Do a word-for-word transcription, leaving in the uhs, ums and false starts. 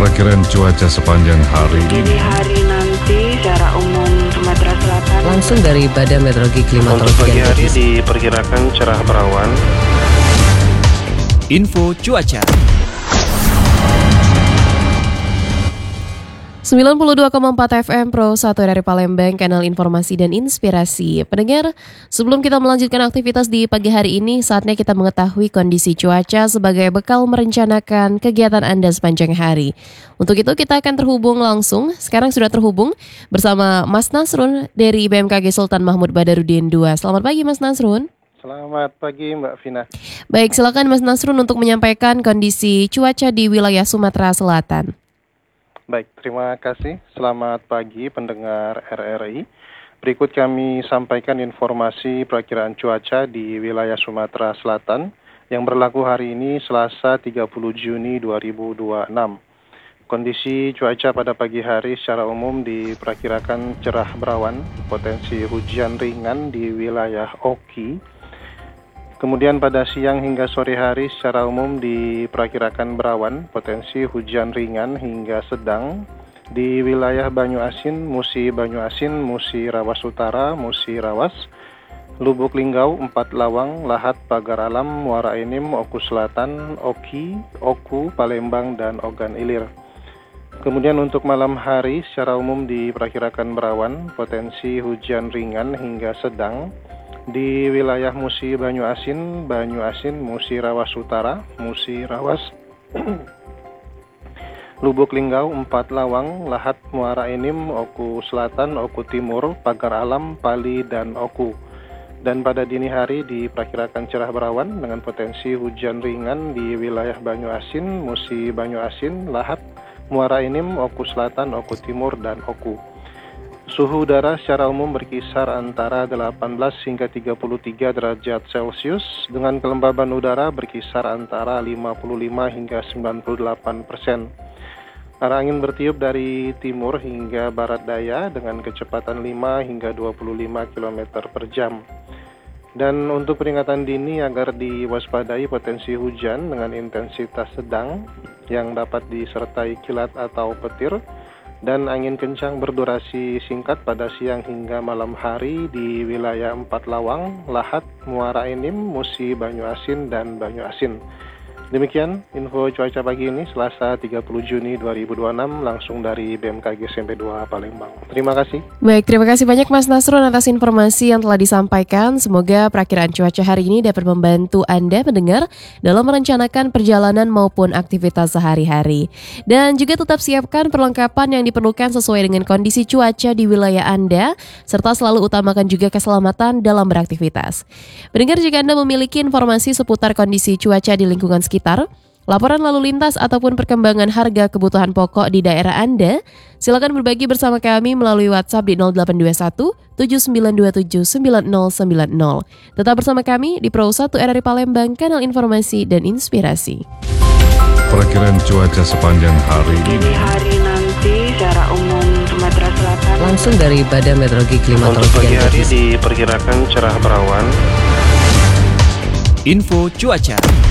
Perkiraan cuaca sepanjang hari Di ini. hari nanti secara umum Sumatera Selatan Langsung dari Badan Meteorologi Untuk Klimatologi pagi dan hari Geofisika. diperkirakan cerah berawan. Info cuaca. sembilan puluh dua koma empat F M Pro satu dari Palembang, kanal informasi dan inspirasi. Pendengar, sebelum kita melanjutkan aktivitas di pagi hari ini, saatnya kita mengetahui kondisi cuaca sebagai bekal merencanakan kegiatan Anda sepanjang hari. Untuk itu kita akan terhubung langsung, sekarang sudah terhubung bersama Mas Nasrun dari B M K G Sultan Mahmud Badarudin dua. Selamat pagi Mas Nasrun. Selamat pagi Mbak Vina. Baik, silakan Mas Nasrun untuk menyampaikan kondisi cuaca di wilayah Sumatera Selatan. Baik, terima kasih. Selamat pagi pendengar R R I. Berikut kami sampaikan informasi perakiraan cuaca di wilayah Sumatera Selatan yang berlaku hari ini Selasa tiga puluh Juni dua ribu dua puluh enam. Kondisi cuaca pada pagi hari secara umum diperkirakan cerah berawan, potensi hujan ringan di wilayah Oki. Kemudian pada siang hingga sore hari secara umum diperkirakan berawan, potensi hujan ringan hingga sedang di wilayah Banyu Asin, Musi Banyu Asin, Musi Rawas Utara, Musi Rawas, Lubuk Linggau, Empat Lawang, Lahat, Pagar Alam, Muara Enim, Oku Selatan, Oki, Oku, Palembang, dan Ogan Ilir. Kemudian untuk malam hari secara umum diperkirakan berawan, potensi hujan ringan hingga sedang di wilayah Musi Banyu Asin, Banyu Asin, Musi Rawas Utara, Musi Rawas, Lubuk Linggau, Empat Lawang, Lahat, Muara Enim, Oku Selatan, Oku Timur, Pagar Alam, Pali, dan Oku. Dan pada dini hari diperkirakan cerah berawan dengan potensi hujan ringan di wilayah Banyu Asin, Musi Banyu Asin, Lahat, Muara Enim, Oku Selatan, Oku Timur, dan Oku. Suhu udara secara umum berkisar antara delapan belas hingga tiga puluh tiga derajat Celcius dengan kelembaban udara berkisar antara lima puluh lima hingga sembilan puluh delapan persen. Arah angin bertiup dari timur hingga barat daya dengan kecepatan lima hingga dua puluh lima kilometer per jam. Dan untuk peringatan dini agar diwaspadai potensi hujan dengan intensitas sedang yang dapat disertai kilat atau petir dan angin kencang berdurasi singkat pada siang hingga malam hari di wilayah Empat Lawang, Lahat, Muara Enim, Musi Banyu Asin, dan Banyu Asin. Demikian info cuaca pagi ini Selasa tiga puluh Juni dua ribu dua puluh enam langsung dari B M K G S M P dua Palembang. Terima kasih. Baik, terima kasih banyak Mas Nasrun atas informasi yang telah disampaikan. Semoga perakiraan cuaca hari ini dapat membantu Anda mendengar dalam merencanakan perjalanan maupun aktivitas sehari-hari. Dan juga tetap siapkan perlengkapan yang diperlukan sesuai dengan kondisi cuaca di wilayah Anda, serta selalu utamakan juga keselamatan dalam beraktivitas. Pendengar, jika Anda memiliki informasi seputar kondisi cuaca di lingkungan sekitar, laporan lalu lintas ataupun perkembangan harga kebutuhan pokok di daerah Anda, silakan berbagi bersama kami melalui WhatsApp di nol delapan dua satu tujuh sembilan dua tujuh sembilan nol sembilan nol. Tetap bersama kami di Pro satu R R I Palembang, kanal informasi dan inspirasi. Perkiraan cuaca sepanjang hari Di ini. hari nanti secara umum Sumatera Selatan Langsung dari Badan Meteorologi Untuk Klimatologi pagi dan hari Geofisika. diperkirakan cerah berawan. Info cuaca.